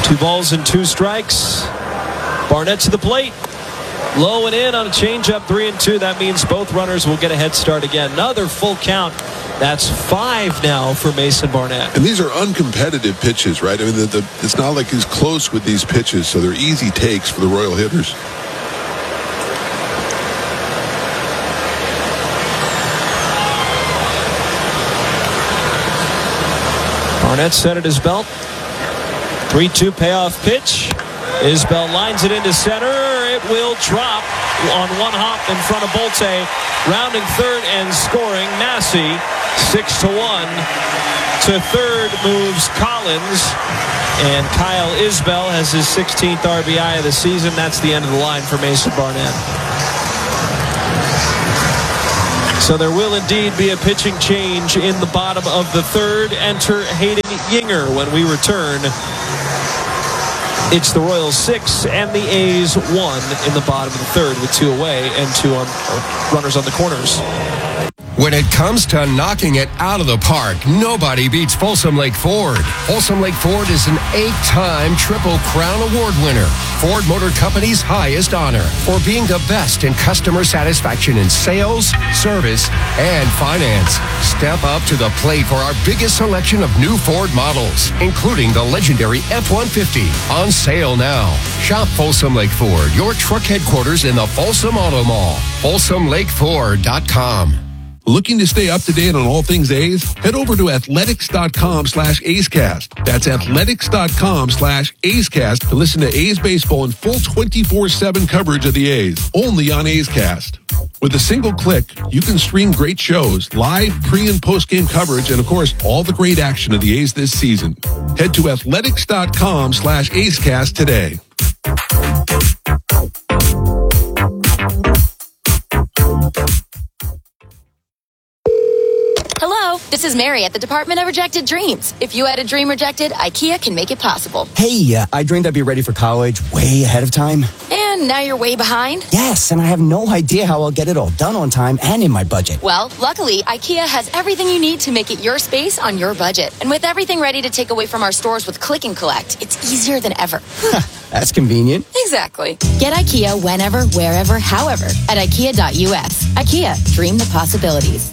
2 balls and 2 strikes. Barnett to the plate. Low and in on a changeup, 3-2. That means both runners will get a head start again. Another full count. That's 5 now for Mason Barnett. And these are uncompetitive pitches, right? I mean, it's not like he's close with these pitches, so they're easy takes for the Royal hitters. Barnett set at his belt. 3-2 payoff pitch. Isbell lines it into center. It will drop on one hop in front of Bolte. Rounding third and scoring. Massey 6-1. To third moves Collins. And Kyle Isbell has his 16th RBI of the season. That's the end of the line for Mason Barnett. So there will indeed be a pitching change in the bottom of the third. Enter Hayden Yinger when we return. It's the Royals 6 and the A's 1 in the bottom of the third with 2 away and 2 runners on the corners. When it comes to knocking it out of the park, nobody beats Folsom Lake Ford. Folsom Lake Ford is an 8-time Triple Crown Award winner, Ford Motor Company's highest honor for being the best in customer satisfaction in sales, service, and finance. Step up to the plate for our biggest selection of new Ford models, including the legendary F-150, on sale now. Shop Folsom Lake Ford, your truck headquarters in the Folsom Auto Mall. FolsomLakeFord.com. Looking to stay up to date on all things A's? Head over to athletics.com/A'sCast. That's athletics.com/A'sCast to listen to A's baseball in full 24/7 coverage of the A's, only on A's Cast. With a single click, you can stream great shows, live pre- and post-game coverage, and of course, all the great action of the A's this season. Head to athletics.com/A'sCast today. Hello, this is Mary at the Department of Rejected Dreams. If you had a dream rejected, IKEA can make it possible. Hey, I dreamed I'd be ready for college way ahead of time. And now you're way behind? Yes, and I have no idea how I'll get it all done on time and in my budget. Well, luckily, IKEA has everything you need to make it your space on your budget. And with everything ready to take away from our stores with Click and Collect, it's easier than ever. That's convenient. Exactly. Get IKEA whenever, wherever, however at IKEA.us. IKEA, dream the possibilities.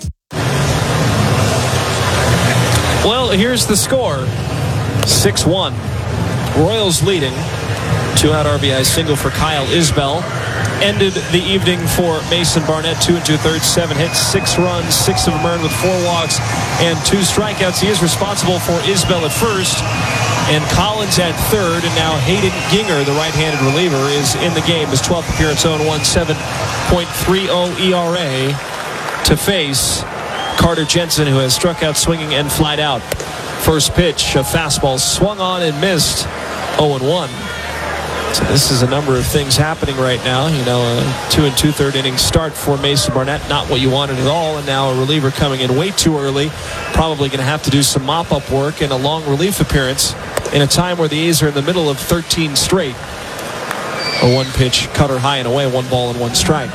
Well, here's the score. 6-1. Royals leading. 2-out RBI single for Kyle Isbell. Ended the evening for Mason Barnett. 2 2/3, 7 hits, 6 runs, 6 of them earned with 4 walks and 2 strikeouts. He is responsible for Isbell at first and Collins at third. And now Hayden Ginger, the right-handed reliever, is in the game. His 12th appearance, 0-1, 7.30 ERA to face Carter Jensen, who has struck out swinging and flied out. First pitch, a fastball swung on and missed. 0-1. So this is a number of things happening right now. You know, a 2 2/3 inning start for Mason Barnett, not what you wanted at all. And now a reliever coming in way too early. Probably going to have to do some mop-up work and a long relief appearance in a time where the A's are in the middle of 13 straight. A 1 pitch cutter high and away, 1 ball and 1 strike.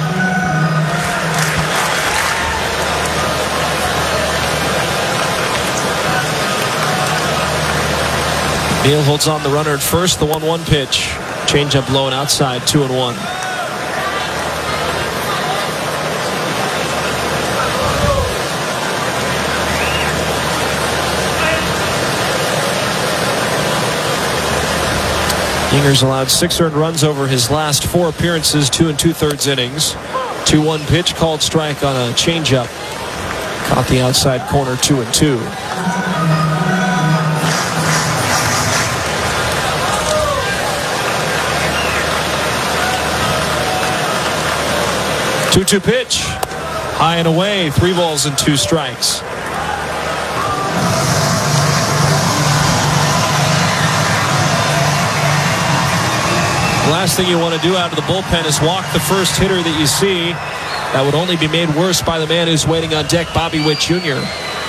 Neal holds on the runner at first. The 1-1 pitch. Changeup low and outside. 2-1. Ginger's allowed 6 earned runs over his last 4 appearances. 2 2/3 innings. 2-1 pitch called strike on a changeup. Caught the outside corner. 2-2. Two-two pitch, high and away, 3 balls and 2 strikes. The last thing you want to do out of the bullpen is walk the first hitter that you see. That would only be made worse by the man who's waiting on deck, Bobby Witt Jr.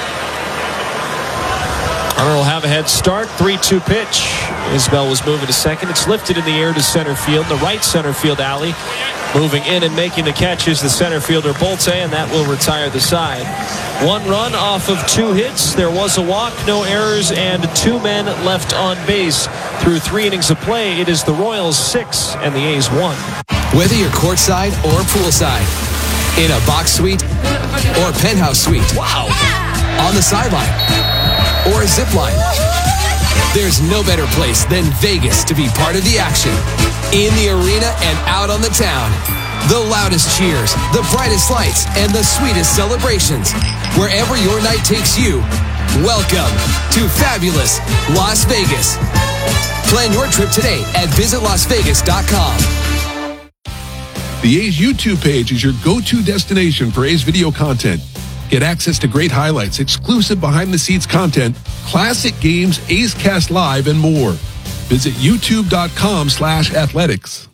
Runner will have a head start. 3-2 pitch. Isbell was moving to second. It's lifted in the air to center field. The right center field alley. Moving in and making the catch is the center fielder Bolte, and that will retire the side. 1 run off of 2 hits. There was a walk, no errors, and 2 men left on base Through 3 innings of play, it is the Royals 6 and the A's 1. Whether you're courtside or poolside, in a box suite or penthouse suite, wow, on the sideline or a zip line, there's no better place than Vegas to be part of the action. In the arena and out on the town. The loudest cheers, the brightest lights, and the sweetest celebrations. Wherever your night takes you, welcome to fabulous Las Vegas. Plan your trip today at visitlasvegas.com. The A's YouTube page is your go-to destination for A's video content. Get access to great highlights, exclusive behind-the-scenes content, classic games, A's Cast Live, and more. Visit youtube.com/athletics.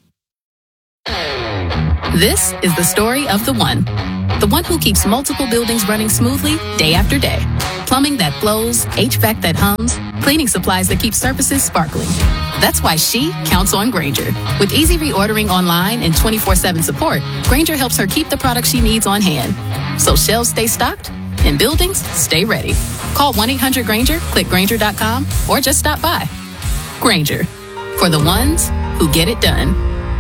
This is the story of the one who keeps multiple buildings running smoothly day after day. Plumbing that flows, HVAC that hums, cleaning supplies that keep surfaces sparkling. That's why she counts on Grainger. With easy reordering online and 24/7 support, Grainger helps her keep the products she needs on hand. So shelves stay stocked and buildings stay ready. Call 1-800-GRAINGER, click Grainger.com, or just stop by. Grainger, for the ones who get it done.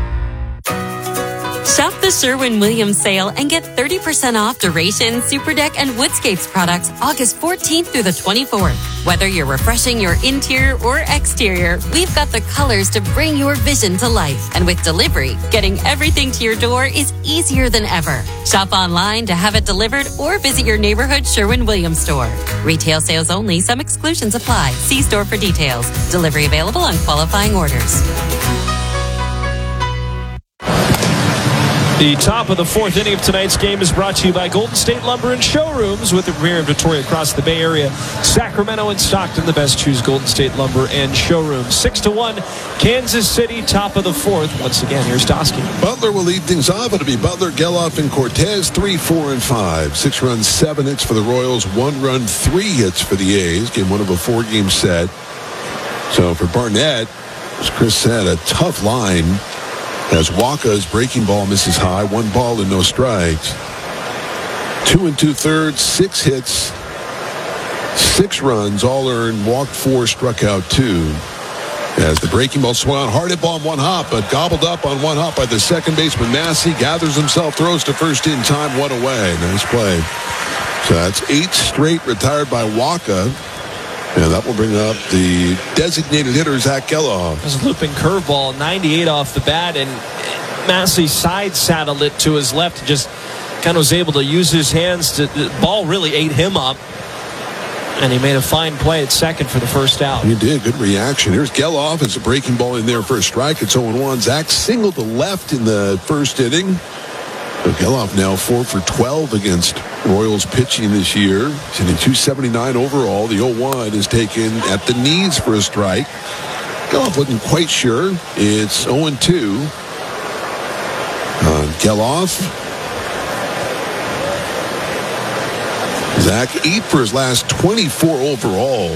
Shop the Sherwin-Williams sale and get 30% off Duration, Superdeck, and Woodscapes products August 14th through the 24th. Whether you're refreshing your interior or exterior, we've got the colors to bring your vision to life. And with delivery, getting everything to your door is easier than ever. Shop online to have it delivered or visit your neighborhood Sherwin-Williams store. Retail sales only. Some exclusions apply. See store for details. Delivery available on qualifying orders. The top of the 4th inning of tonight's game is brought to you by Golden State Lumber and Showrooms, with the premier inventory across the Bay Area, Sacramento, and Stockton. The best choose Golden State Lumber and Showrooms. 6-1, Kansas City, top of the 4th. Once again, here's Dosky. Butler will lead things off. It'll be Butler, Geloff, and Cortez, 3, 4, and 5. 6 runs, 7 hits for the Royals, 1 run, 3 hits for the A's. Game 1 of a 4-game set. So for Barnett, as Chris said, a tough line. As Waka's breaking ball misses high, 1 ball and no strikes. 2 2/3, 6 hits, 6 runs, all earned, walked 4, struck out 2. As the breaking ball swung on, hard hit ball on 1 hop, but gobbled up on 1 hop by the second baseman Massey. Gathers himself, throws to first in time, 1 away. Nice play. So that's 8 straight retired by Waka. And that will bring up the designated hitter, Zach Geloff. It was a looping curveball, 98 off the bat, and Massey side saddled it to his left and just kind of was able to use his hands. The ball really ate him up, and he made a fine play at second for the first out. He did. Good reaction. Here's Geloff. It's a breaking ball in there for a strike. It's 0-1. Zach singled to left in the first inning. So Geloff now 4 for 12 against Royals pitching this year. He's hitting .279 overall. The 0-1 is taken at the knees for a strike. Geloff wasn't quite sure. It's 0-2. Geloff. Zach 8 for his last 24 overall.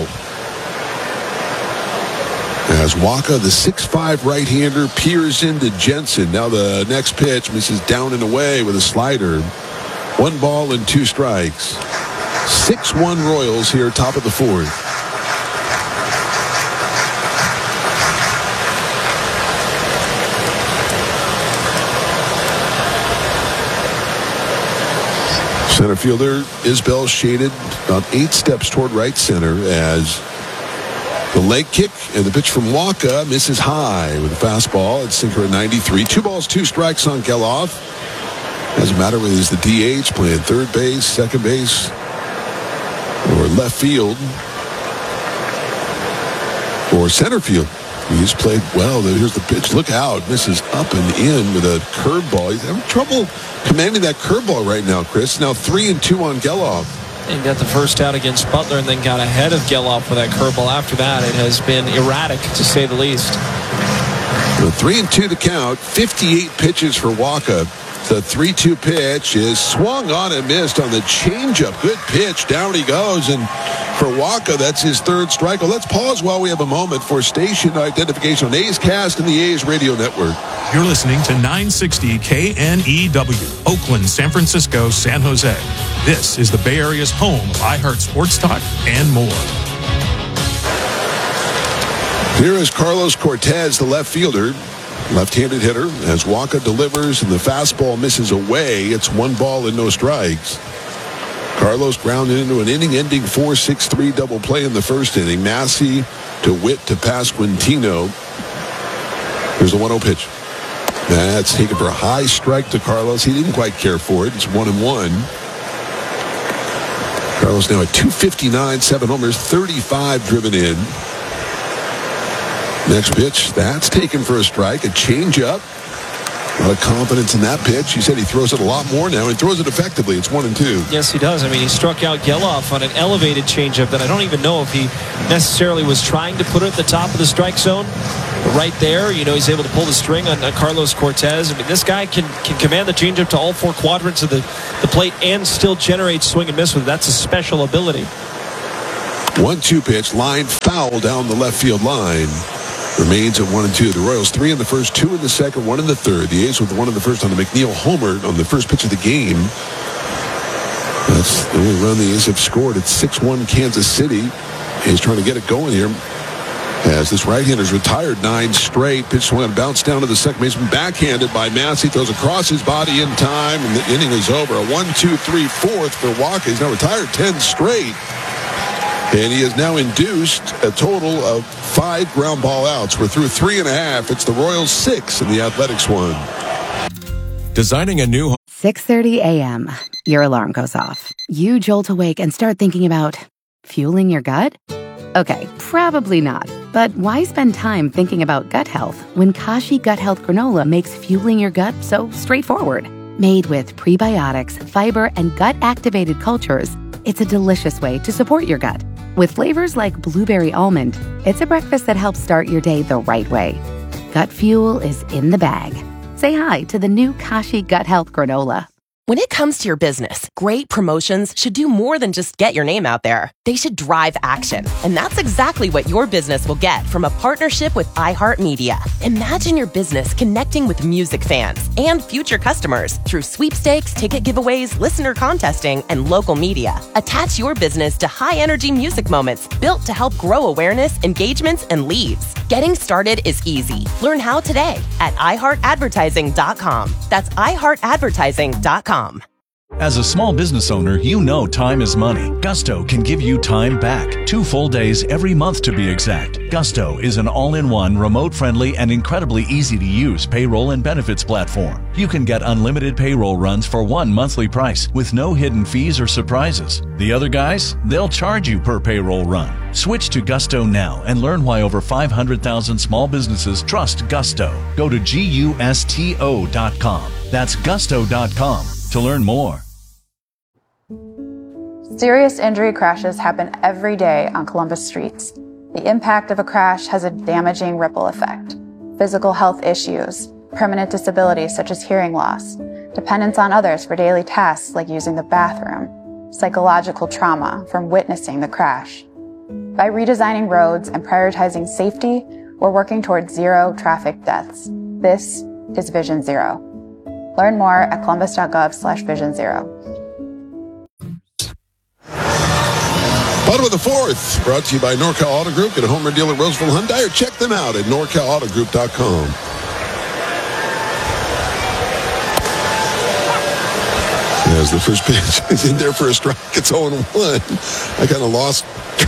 As Waka, the 6'5" right-hander, peers into Jensen. Now the next pitch misses down and away with a slider. 1 ball and 2 strikes. 6-1 Royals here, top of the 4th. Center fielder Isbell shaded about 8 steps toward right center as the leg kick and the pitch from Waka misses high with a fastball at sinker at 93. 2 balls, 2 strikes on Geloff. Doesn't matter whether he's the DH playing third base, second base, or left field, or center field. He's played well. Here's the pitch. Look out. Misses up and in with a curveball. He's having trouble commanding that curveball right now, Chris. Now 3-2 on Geloff. And got the first out against Butler and then got ahead of Geloff with that curveball. After that, it has been erratic, to say the least. The 3-2 the count. 58 pitches for Waka. The 3-2 pitch is swung on and missed on the changeup. Good pitch. Down he goes. And for Waka, that's his 3rd strike. Well, let's pause while we have a moment for station identification on A's Cast and the A's Radio Network. You're listening to 960 KNEW, Oakland, San Francisco, San Jose. This is the Bay Area's home of iHeart Sports Talk and more. Here is Carlos Cortez, the left fielder, left-handed hitter, as Wacha delivers and the fastball misses away. It's 1 ball and no strikes. Carlos grounded into an inning-ending 4-6-3 double play in the first inning. Massey to Witt to Pasquantino. Here's the 1-0 pitch. That's taken for a high strike to Carlos. He didn't quite care for it. It's 1-1. Carlos now at 259, 7 homers, 35 driven in. Next pitch, that's taken for a strike. A changeup. A lot of confidence in that pitch. He said he throws it a lot more now. He throws it effectively. It's 1-2. Yes, he does. I mean, he struck out Geloff on an elevated changeup that I don't even know if he necessarily was trying to put it at the top of the strike zone. But right there, he's able to pull the string on Carlos Cortez. I mean, this guy can command the changeup to all 4 quadrants of the plate and still generate swing and miss with it. That's a special ability. 1-2 pitch. Line foul down the left field line. Remains at 1-2. The Royals 3 in the first, 2 in the second, 1 in the third. The A's with 1 in the first on the McNeil homer on the first pitch of the game. That's the only run the A's have scored. It's 6-1 Kansas City. A's trying to get it going here. As this right-hander's retired 9 straight. Pitch swung and bounced down to the second baseman. Backhanded by Massey. Throws across his body in time. And the inning is over. A 1-2-3-4 for Wacha. He's now retired 10 straight. And he has now induced a total of 5 ground ball outs. We're through 3.5. It's the Royals 6 and the Athletics 1. Designing a new 6:30 a.m. Your alarm goes off. You jolt awake and start thinking about fueling your gut? Okay, probably not. But why spend time thinking about gut health when Kashi Gut Health Granola makes fueling your gut so straightforward? Made with prebiotics, fiber, and gut-activated cultures, it's a delicious way to support your gut. With flavors like blueberry almond, it's a breakfast that helps start your day the right way. Gut fuel is in the bag. Say hi to the new Kashi Gut Health Granola. When it comes to your business, great promotions should do more than just get your name out there. They should drive action. And that's exactly what your business will get from a partnership with iHeartMedia. Imagine your business connecting with music fans and future customers through sweepstakes, ticket giveaways, listener contesting, and local media. Attach your business to high-energy music moments built to help grow awareness, engagements, and leads. Getting started is easy. Learn how today at iHeartAdvertising.com. That's iHeartAdvertising.com. As a small business owner, you know time is money. Gusto can give you time back. 2 full days every month to be exact. Gusto is an all-in-one, remote-friendly, and incredibly easy-to-use payroll and benefits platform. You can get unlimited payroll runs for one monthly price with no hidden fees or surprises. The other guys, they'll charge you per payroll run. Switch to Gusto now and learn why over 500,000 small businesses trust Gusto. Go to GUSTO.com. That's Gusto.com to learn more. Serious injury crashes happen every day on Columbus streets. The impact of a crash has a damaging ripple effect. Physical health issues, permanent disabilities such as hearing loss, dependence on others for daily tasks like using the bathroom, psychological trauma from witnessing the crash. By redesigning roads and prioritizing safety, we're working towards 0 traffic deaths. This is Vision Zero. Learn more at columbus.gov/vision0. Bottom of the 4th, brought to you by NorCal Auto Group. Get a home run deal at Roseville Hyundai or check them out at norcalautogroup.com. As the first pitch is in there for a strike, it's 0-1. I kind of lost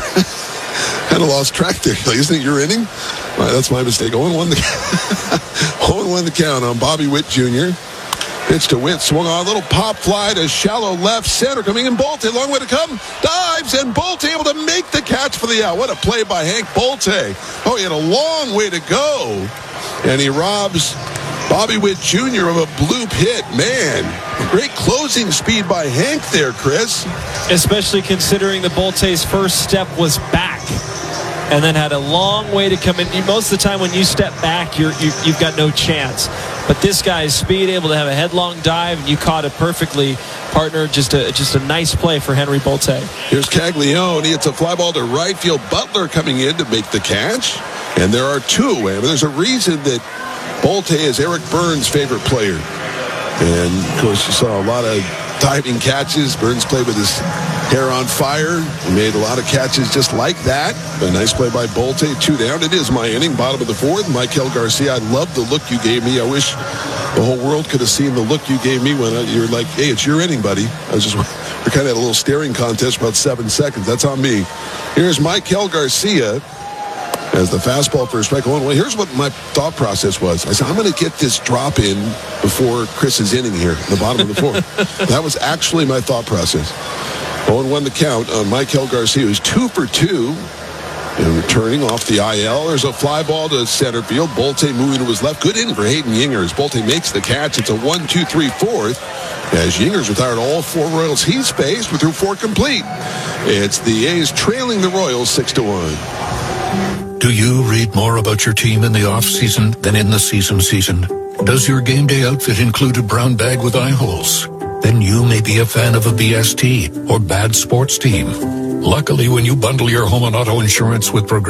track there. Isn't it your inning? All right, that's my mistake. 0-1 the count on Bobby Witt Jr. Pitch to Witt, swung on a little pop fly to shallow left center, coming in Bolte, long way to come, dives, and Bolte able to make the catch for the out. What a play by Hank Bolte. Oh, he had a long way to go, and he robs Bobby Witt Jr. of a bloop hit. Man, great closing speed by Hank there, Chris. Especially considering the Bolte's first step was back and then had a long way to come in. Most of the time when you step back, you've got no chance. But this guy's speed, able to have a headlong dive, and you caught it perfectly, partner. Just a nice play for Henry Bolte. Here's Caglione. It's a fly ball to right field. Butler coming in to make the catch. And there are 2. And there's a reason that Bolte is Eric Burns' favorite player. And, of course, you saw a lot of diving catches. Burns played with his Hair on fire. He made a lot of catches just like that. A nice play by Bolte. 2 down. It is my inning. Bottom of the 4th. Maikel Garcia, I love the look you gave me. I wish the whole world could have seen the look you gave me when you were like, hey, it's your inning, buddy. We kind of had a little staring contest for about 7 seconds. That's on me. Here's Maikel Garcia as the fastball for a strike. Well, here's what my thought process was. I said, I'm going to get this drop in before Chris's inning here, the bottom of the 4th. That was actually my thought process. 0-1 the count on Maikel Garcia, who's 2 for 2. And returning off the IL, there's a fly ball to center field. Bolte moving to his left. Good inning for Hayden Yingers. Bolte makes the catch. It's a 1-2-3-4. As Yingers retired all 4 Royals he's faced with through 4 complete. It's the A's trailing the Royals 6-1. Do you read more about your team in the off-season than in the season? Does your game day outfit include a brown bag with eye holes? Then you may be a fan of a BST or Bad Sports Team. Luckily, when you bundle your home and auto insurance with Progressive